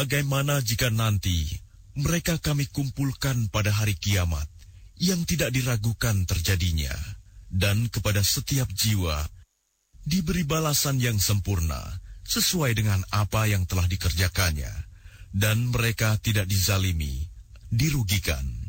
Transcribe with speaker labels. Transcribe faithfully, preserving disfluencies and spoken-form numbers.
Speaker 1: Bagaimana jika nanti mereka kami kumpulkan pada hari kiamat yang tidak diragukan terjadinya, dan kepada setiap jiwa diberi balasan yang sempurna sesuai dengan apa yang telah dikerjakannya, dan mereka tidak dizalimi, dirugikan.